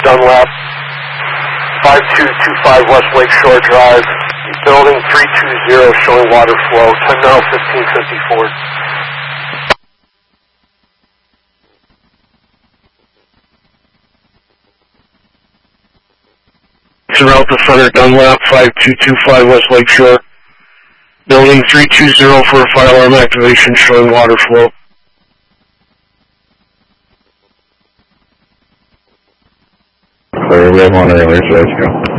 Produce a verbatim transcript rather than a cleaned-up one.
Dunlap, five two two five West Lakeshore Drive, building three two zero showing water flow, ten now fifteen fifty-four. Throughout the Center Dunlap, five two two five West Lakeshore, building three two zero for a fire alarm activation showing water flow. Clear, we have one earlier, so let's go.